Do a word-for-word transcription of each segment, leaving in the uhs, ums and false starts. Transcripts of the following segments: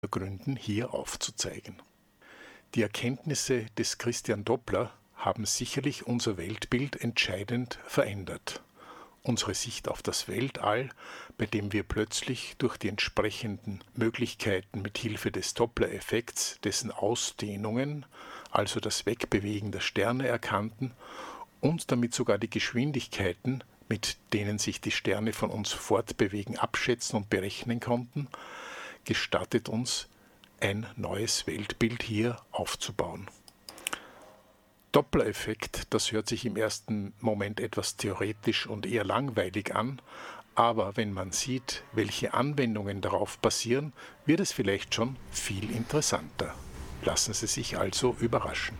Gründen hier aufzuzeigen. Die Erkenntnisse des Christian Doppler haben sicherlich unser Weltbild entscheidend verändert. Unsere Sicht auf das Weltall, bei dem wir plötzlich durch die entsprechenden Möglichkeiten mit Hilfe des Doppler-Effekts, dessen Ausdehnungen, also das Wegbewegen der Sterne erkannten und damit sogar die Geschwindigkeiten, mit denen sich die Sterne von uns fortbewegen, abschätzen und berechnen konnten, gestattet uns, ein neues Weltbild hier aufzubauen. Doppler-Effekt, das hört sich im ersten Moment etwas theoretisch und eher langweilig an, aber wenn man sieht, welche Anwendungen darauf basieren, wird es vielleicht schon viel interessanter. Lassen Sie sich also überraschen.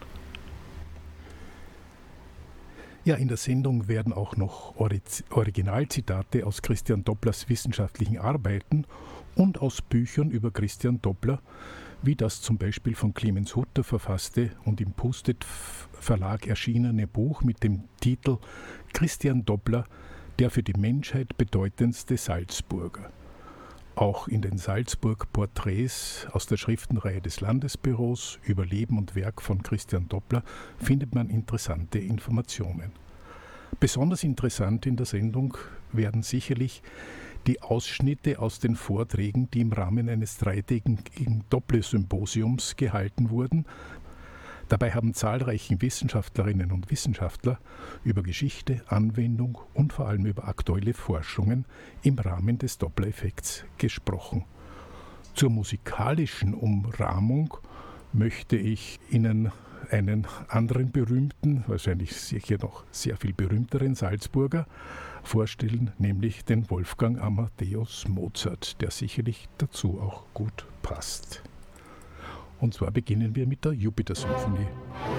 Ja, in der Sendung werden auch noch Originalzitate aus Christian Dopplers wissenschaftlichen Arbeiten und aus Büchern über Christian Doppler, wie das zum Beispiel von Clemens Hutter verfasste und im Pustet Verlag erschienene Buch mit dem Titel Christian Doppler, der für die Menschheit bedeutendste Salzburger. Auch in den Salzburg-Porträts aus der Schriftenreihe des Landesbüros über Leben und Werk von Christian Doppler findet man interessante Informationen. Besonders interessant in der Sendung werden sicherlich die Ausschnitte aus den Vorträgen, die im Rahmen eines dreitägigen Doppler-Symposiums gehalten wurden. Dabei haben zahlreiche Wissenschaftlerinnen und Wissenschaftler über Geschichte, Anwendung und vor allem über aktuelle Forschungen im Rahmen des Doppler-Effekts gesprochen. Zur musikalischen Umrahmung möchte ich Ihnen einen anderen berühmten, wahrscheinlich sicher noch sehr viel berühmteren Salzburger vorstellen, nämlich den Wolfgang Amadeus Mozart, der sicherlich dazu auch gut passt. Und zwar beginnen wir mit der Jupiter-Symphonie.